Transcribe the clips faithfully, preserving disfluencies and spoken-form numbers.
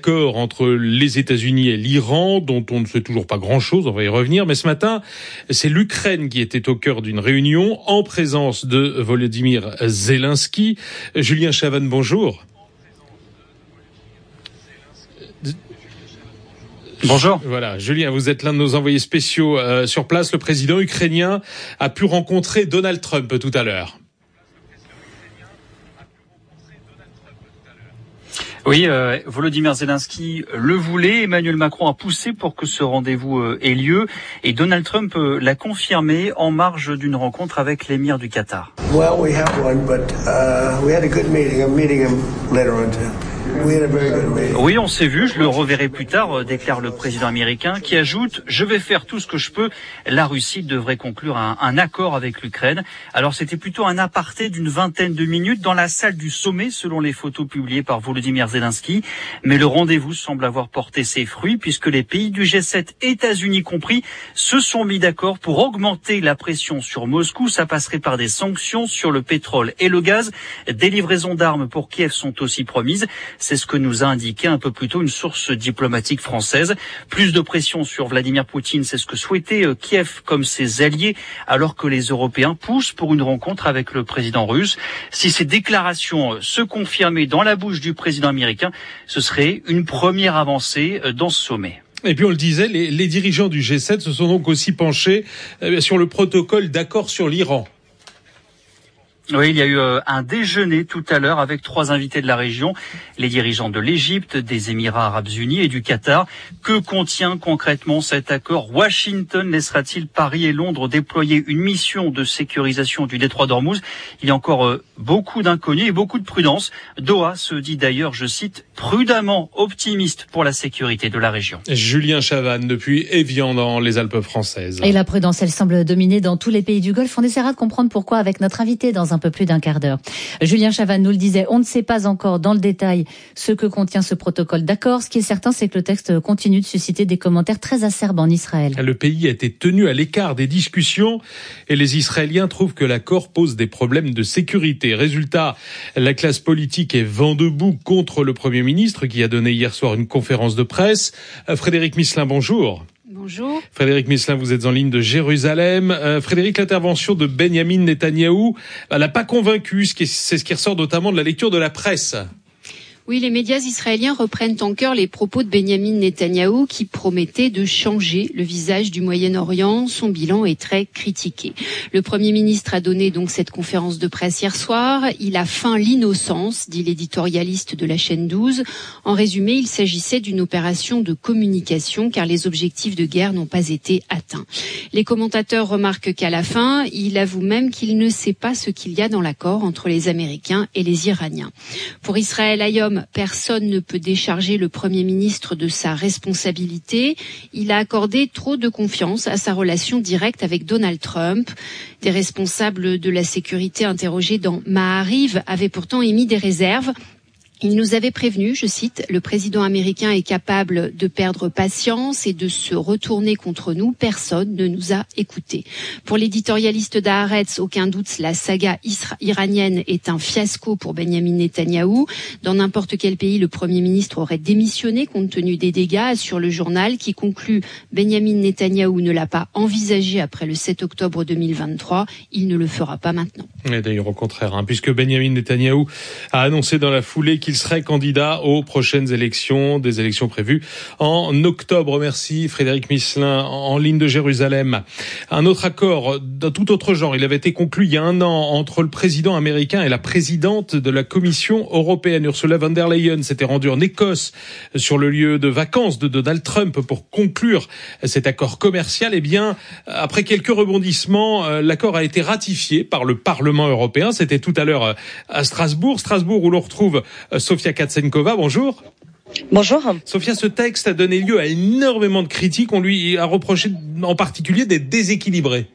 accord entre les États-Unis et l'Iran, dont on ne sait toujours pas grand-chose, on va y revenir. Mais ce matin, c'est l'Ukraine qui était au cœur d'une réunion en présence de Volodymyr Zelensky. Julien Chavannes, bonjour. Bonjour. Voilà, Julien, vous êtes l'un de nos envoyés spéciaux euh, sur place. Le président ukrainien a pu rencontrer Donald Trump tout à l'heure. Oui, euh, Volodymyr Zelensky le voulait. Emmanuel Macron a poussé pour que ce rendez-vous euh, ait lieu. Et Donald Trump euh, l'a confirmé en marge d'une rencontre avec l'émir du Qatar. Well, we have one, but uh, we had a good meeting. I'm meeting him later on too. Oui, on s'est vu, je le reverrai plus tard, déclare le président américain, qui ajoute « Je vais faire tout ce que je peux ». La Russie devrait conclure un, un accord avec l'Ukraine. Alors c'était plutôt un aparté d'une vingtaine de minutes dans la salle du sommet, selon les photos publiées par Volodymyr Zelensky. Mais le rendez-vous semble avoir porté ses fruits, puisque les pays du G sept, États-Unis compris, se sont mis d'accord pour augmenter la pression sur Moscou. Ça passerait par des sanctions sur le pétrole et le gaz. Des livraisons d'armes pour Kiev sont aussi promises. C'est ce que nous a indiqué un peu plus tôt une source diplomatique française. Plus de pression sur Vladimir Poutine, c'est ce que souhaitait Kiev comme ses alliés, alors que les Européens poussent pour une rencontre avec le président russe. Si ces déclarations se confirmaient dans la bouche du président américain, ce serait une première avancée dans ce sommet. Et puis on le disait, les, les dirigeants du G sept se sont donc aussi penchés euh, sur le protocole d'accord sur l'Iran. Oui, il y a eu un déjeuner tout à l'heure avec trois invités de la région, les dirigeants de l'Égypte, des Émirats arabes unis et du Qatar. Que contient concrètement cet accord ? Washington laissera-t-il Paris et Londres déployer une mission de sécurisation du détroit d'Ormuz ? Il y a encore beaucoup d'inconnus et beaucoup de prudence. Doha se dit d'ailleurs, je cite, prudemment optimiste pour la sécurité de la région. Julien Chavannes depuis Évian dans les Alpes françaises. Et la prudence, elle semble dominer dans tous les pays du Golfe. On essaiera de comprendre pourquoi avec notre invité dans un un peu plus d'un quart d'heure. Julien Chavannes nous le disait, on ne sait pas encore dans le détail ce que contient ce protocole d'accord. Ce qui est certain, c'est que le texte continue de susciter des commentaires très acerbes en Israël. Le pays a été tenu à l'écart des discussions et les Israéliens trouvent que l'accord pose des problèmes de sécurité. Résultat, la classe politique est vent debout contre le Premier ministre qui a donné hier soir une conférence de presse. Frédéric Misselin, bonjour. Bonjour. Frédéric Misselin, vous êtes en ligne de Jérusalem. Euh, Frédéric, l'intervention de Benyamin Netanyahou, elle n'a pas convaincu, c'est ce qui ressort notamment de la lecture de la presse. Oui, les médias israéliens reprennent en cœur les propos de Benyamin Netanyahou qui promettait de changer le visage du Moyen-Orient. Son bilan est très critiqué. Le Premier ministre a donné donc cette conférence de presse hier soir. Il a feint l'innocence, dit l'éditorialiste de la chaîne douze. En résumé, il s'agissait d'une opération de communication car les objectifs de guerre n'ont pas été atteints. Les commentateurs remarquent qu'à la fin, il avoue même qu'il ne sait pas ce qu'il y a dans l'accord entre les Américains et les Iraniens. Pour Israël Hayom, personne ne peut décharger le Premier ministre de sa responsabilité. Il a accordé trop de confiance à sa relation directe avec Donald Trump. Des responsables de la sécurité interrogés dans Maariv avaient pourtant émis des réserves. Il nous avait prévenu, je cite, « Le président américain est capable de perdre patience et de se retourner contre nous. Personne ne nous a écoutés. » Pour l'éditorialiste d'Haaretz, aucun doute, la saga iranienne est un fiasco pour Benyamin Netanyahou. Dans n'importe quel pays, le Premier ministre aurait démissionné compte tenu des dégâts. Sur le journal qui conclut « Benyamin Netanyahou ne l'a pas envisagé après le sept octobre deux mille vingt-trois. Il ne le fera pas maintenant. » Et d'ailleurs, au contraire, hein, puisque Benyamin Netanyahou a annoncé dans la foulée qu'il serait candidat aux prochaines élections, des élections prévues en octobre. Merci Frédéric Misselin en ligne de Jérusalem. Un autre accord d'un tout autre genre, il avait été conclu il y a un an entre le président américain et la présidente de la Commission européenne, Ursula von der Leyen, s'était rendue en Écosse sur le lieu de vacances de Donald Trump pour conclure cet accord commercial. Eh bien, après quelques rebondissements, l'accord a été ratifié par le Parlement européen. C'était tout à l'heure à Strasbourg, Strasbourg où l'on retrouve Sofia Katsenkova, bonjour. Bonjour. Sofia, ce texte a donné lieu à énormément de critiques. On lui a reproché en particulier d'être déséquilibré.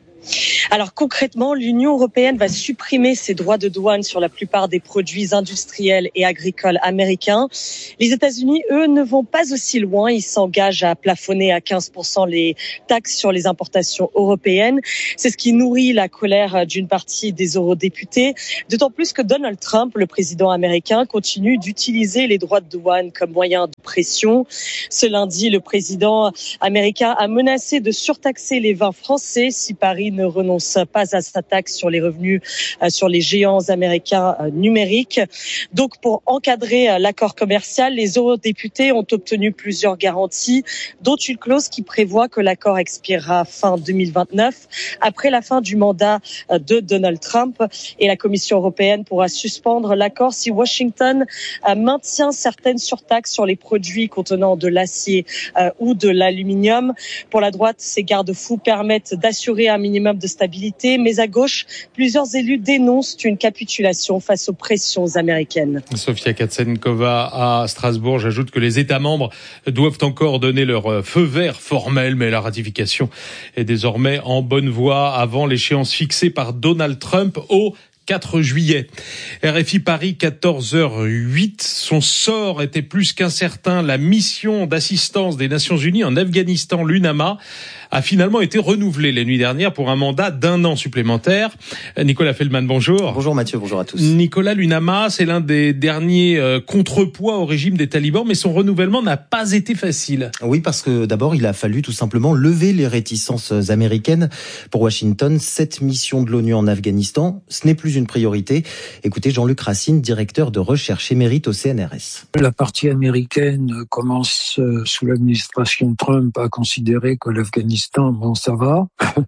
Alors concrètement, l'Union européenne va supprimer ses droits de douane sur la plupart des produits industriels et agricoles américains. Les États-Unis, eux, ne vont pas aussi loin. Ils s'engagent à plafonner à quinze pour cent les taxes sur les importations européennes. C'est ce qui nourrit la colère d'une partie des eurodéputés. D'autant plus que Donald Trump, le président américain, continue d'utiliser les droits de douane comme moyen de pression. Ce lundi, le président américain a menacé de surtaxer les vins français si Paris ne renonce pas à sa taxe sur les revenus euh, sur les géants américains euh, numériques. Donc, pour encadrer euh, l'accord commercial, les eurodéputés ont obtenu plusieurs garanties, dont une clause qui prévoit que l'accord expirera fin deux mille vingt-neuf, après la fin du mandat euh, de Donald Trump. Et la Commission européenne pourra suspendre l'accord si Washington euh, maintient certaines surtaxes sur les produits contenant de l'acier euh, ou de l'aluminium. Pour la droite, ces garde-fous permettent d'assurer un minimum de stabilité, mais à gauche, plusieurs élus dénoncent une capitulation face aux pressions américaines. Sofia Katsenkova à Strasbourg. J'ajoute que les États membres doivent encore donner leur feu vert formel, mais la ratification est désormais en bonne voie avant l'échéance fixée par Donald Trump au quatre juillet. R F I Paris, quatorze heures huit. Son sort était plus qu'incertain. La mission d'assistance des Nations Unies en Afghanistan, l'UNAMA, a finalement été renouvelée la nuit dernière pour un mandat d'un an supplémentaire. Nicolas Feldman, bonjour. Bonjour Mathieu, bonjour à tous. Nicolas, l'UNAMA, c'est l'un des derniers euh, contrepoids au régime des talibans, mais son renouvellement n'a pas été facile. Oui, parce que d'abord, il a fallu tout simplement lever les réticences américaines. Pour Washington, cette mission de l'ONU en Afghanistan, ce n'est plus une priorité. Écoutez Jean-Luc Racine, directeur de recherche émérite au C N R S. La partie américaine commence, sous l'administration Trump, à considérer que l'Afghanistan, bon, ça va.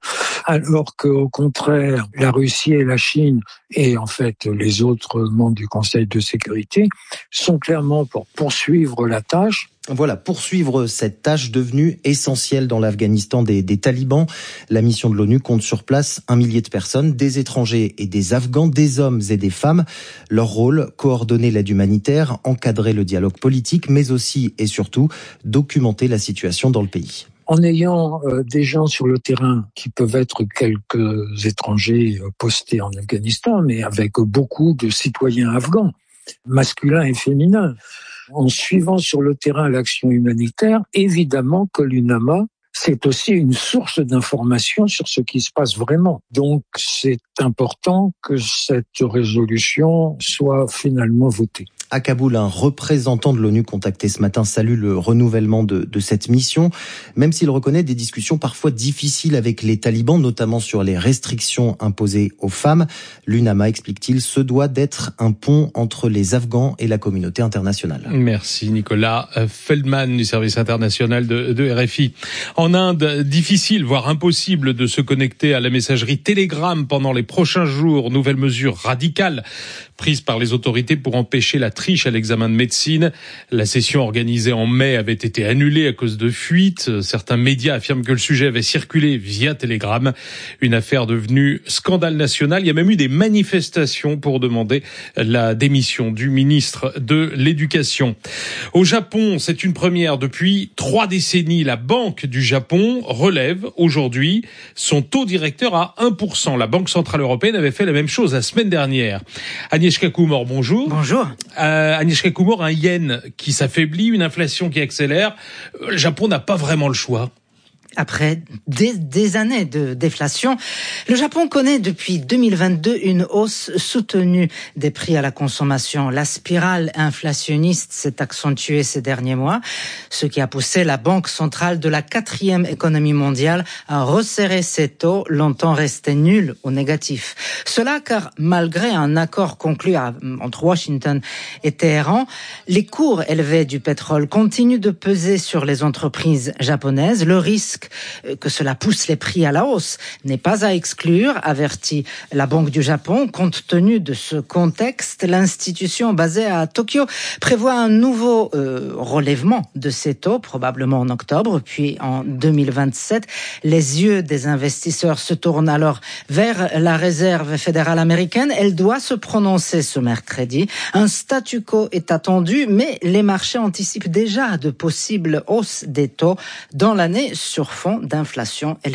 Alors qu'au contraire, la Russie et la Chine, et en fait les autres membres du Conseil de sécurité, sont clairement pour poursuivre la tâche. Voilà, poursuivre cette tâche devenue essentielle dans l'Afghanistan des, des talibans. La mission de l'ONU compte sur place un millier de personnes, des étrangers et des Afghans, des hommes et des femmes. Leur rôle, coordonner l'aide humanitaire, encadrer le dialogue politique, mais aussi et surtout documenter la situation dans le pays. En ayant euh, des gens sur le terrain qui peuvent être quelques étrangers postés en Afghanistan, mais avec beaucoup de citoyens afghans, masculins et féminins. En suivant sur le terrain l'action humanitaire, évidemment que l'UNAMA, c'est aussi une source d'information sur ce qui se passe vraiment. Donc, c'est important que cette résolution soit finalement votée. À Kaboul, un représentant de l'ONU contacté ce matin salue le renouvellement de, de cette mission, même s'il reconnaît des discussions parfois difficiles avec les talibans, notamment sur les restrictions imposées aux femmes. L'UNAMA, explique-t-il, se doit d'être un pont entre les Afghans et la communauté internationale. Merci Nicolas Feldman du service international de, de R F I. En Inde, difficile, voire impossible de se connecter à la messagerie Telegram pendant les prochains jours. Nouvelle mesure radicale prise par les autorités pour empêcher la triche à l'examen de médecine. La session organisée en mai avait été annulée à cause de fuites. Certains médias affirment que le sujet avait circulé via Telegram. Une affaire devenue scandale national. Il y a même eu des manifestations pour demander la démission du ministre de l'Éducation. Au Japon, c'est une première depuis trois décennies. La Banque du Japon relève aujourd'hui son taux directeur à un pour cent. La Banque centrale européenne avait fait la même chose la semaine dernière. Agnieszka Kumor, bonjour. Bonjour. Euh, Agnieszka Kumor, un yen qui s'affaiblit, une inflation qui accélère. Le Japon n'a pas vraiment le choix. Après des, des années de déflation, le Japon connaît depuis deux mille vingt-deux une hausse soutenue des prix à la consommation. La spirale inflationniste s'est accentuée ces derniers mois, ce qui a poussé la Banque centrale de la quatrième économie mondiale à resserrer ses taux, longtemps restés nuls ou négatifs. Cela car malgré un accord conclu à, entre Washington et Téhéran, les cours élevés du pétrole continuent de peser sur les entreprises japonaises. Le risque que cela pousse les prix à la hausse n'est pas à exclure, avertit la Banque du Japon. Compte tenu de ce contexte, l'institution basée à Tokyo prévoit un nouveau euh, relèvement de ces taux, probablement en octobre, puis en deux mille vingt-sept. Les yeux des investisseurs se tournent alors vers la Réserve fédérale américaine. Elle doit se prononcer ce mercredi. Un statu quo est attendu, mais les marchés anticipent déjà de possibles hausses des taux dans l'année sur fond d'inflation élevée.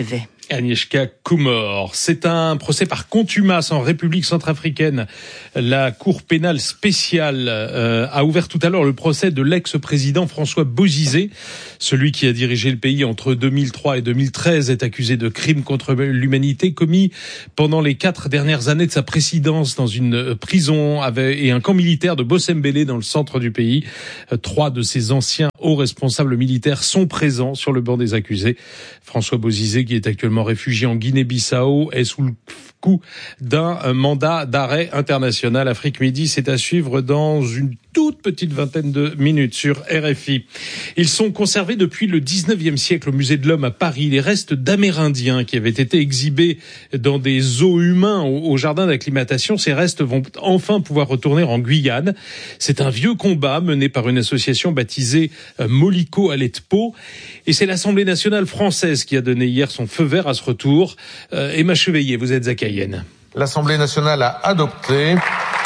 Agnieszka Kumor. C'est un procès par contumace en République centrafricaine. La Cour pénale spéciale euh, a ouvert tout à l'heure le procès de l'ex-président François Bozizé. Celui qui a dirigé le pays entre deux mille trois et deux mille treize est accusé de crimes contre l'humanité commis pendant les quatre dernières années de sa présidence dans une prison et un camp militaire de Bossembélé dans le centre du pays. Trois de ses anciens hauts responsables militaires sont présents sur le banc des accusés. François Bozizé, qui est actuellement réfugié en Guinée-Bissau, est sous le coup d'un mandat d'arrêt international. Afrique Midi, c'est à suivre dans une toute petite vingtaine de minutes sur R F I. Ils sont conservés depuis le dix-neuvième siècle au Musée de l'Homme à Paris, les restes d'Amérindiens qui avaient été exhibés dans des zoos humains au jardin d'acclimatation. Ces restes vont enfin pouvoir retourner en Guyane. C'est un vieux combat mené par une association baptisée Moliko Aletpo, et c'est l'Assemblée nationale française qui a donné hier son feu vert à ce retour. Euh, Emma Chevalier, vous êtes à Cayenne. L'Assemblée nationale a adopté.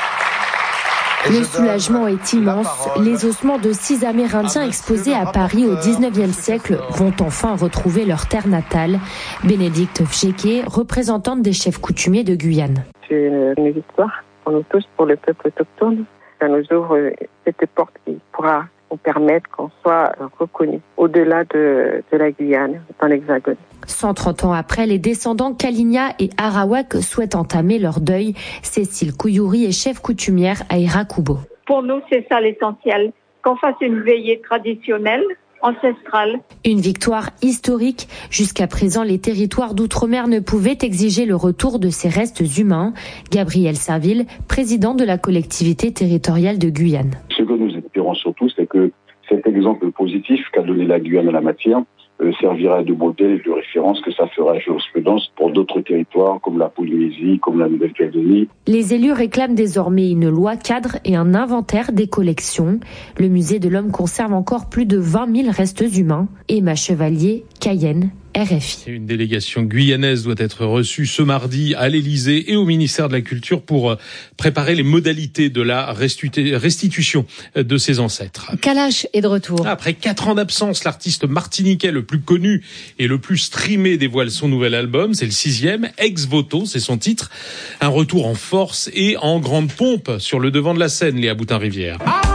Le soulagement est immense. Les ossements de six Amérindiens exposés à Paris au dix-neuvième siècle vont enfin retrouver leur terre natale. Bénédicte Fjeké, représentante des chefs coutumiers de Guyane. C'est une victoire pour nous tous, pour le peuple autochtone. Ça nous ouvre cette porte qui pourra nous permettre qu'on soit reconnus au-delà de, de la Guyane, dans l'Hexagone. cent trente ans après, les descendants Kalinia et Arawak souhaitent entamer leur deuil. Cécile Couillouri est chef coutumière à Irakubo. Pour nous, c'est ça l'essentiel, qu'on fasse une veillée traditionnelle, ancestrale. Une victoire historique. Jusqu'à présent, les territoires d'outre-mer ne pouvaient exiger le retour de ces restes humains. Gabriel Serville, président de la collectivité territoriale de Guyane. Ce que nous espérons surtout, c'est que cet exemple positif qu'a donné la Guyane en la matière euh, servira de modèle et de référence, que ça fera jurisprudence pour d'autres territoires comme la Polynésie, comme la Nouvelle-Calédonie. Les élus réclament désormais une loi cadre et un inventaire des collections. Le musée de l'Homme conserve encore plus de vingt mille restes humains. Emma Chevalier, Cayenne, R F I. Une délégation guyanaise doit être reçue ce mardi à l'Élysée et au ministère de la Culture pour préparer les modalités de la restitution de ses ancêtres. Kalash est de retour. Après quatre ans d'absence, l'artiste martiniquais le plus connu et le plus streamé dévoile son nouvel album. C'est le sixième, Ex Voto, c'est son titre. Un retour en force et en grande pompe sur le devant de la scène, Léa Boutin-Rivière.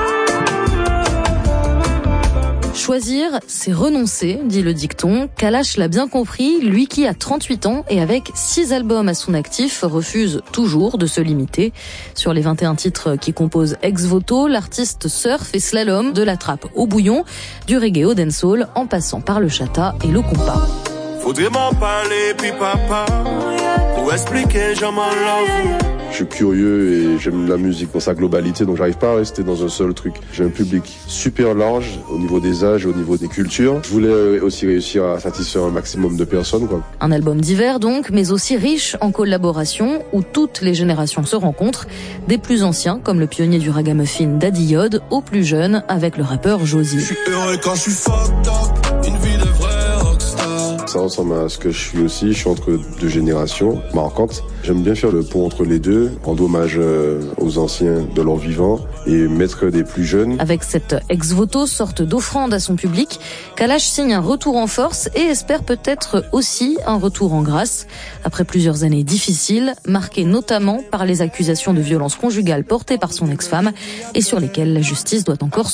Choisir, c'est renoncer, dit le dicton. Kalash l'a bien compris, lui qui a trente-huit ans et avec six albums à son actif, refuse toujours de se limiter. Sur les vingt et un titres qui composent Ex Voto, l'artiste surf et slalom de la trappe au bouillon, du reggae au dancehall, en passant par le chata et le compas. Faudrait m'en parler, puis papa, pour expliquer, je m'en love. Je suis curieux et j'aime la musique dans sa globalité, donc j'arrive pas à rester dans un seul truc. J'ai un public super large au niveau des âges et au niveau des cultures. Je voulais aussi réussir à satisfaire un maximum de personnes, quoi. Un album divers donc, mais aussi riche en collaborations où toutes les générations se rencontrent, des plus anciens comme le pionnier du ragamuffin Daddy Yod, aux plus jeunes avec le rappeur Josie. Je suis heureux quand je suis fucked up, une vie de vrai rockstar. Ça ressemble à ce que je suis aussi, je suis entre deux générations marquantes. J'aime bien faire le pont entre les deux, rendre hommage aux anciens de leur vivant et mettre des plus jeunes. Avec cette ex voto, sorte d'offrande à son public, Kalash signe un retour en force et espère peut-être aussi un retour en grâce. Après plusieurs années difficiles, marquées notamment par les accusations de violence conjugale portées par son ex-femme et sur lesquelles la justice doit encore se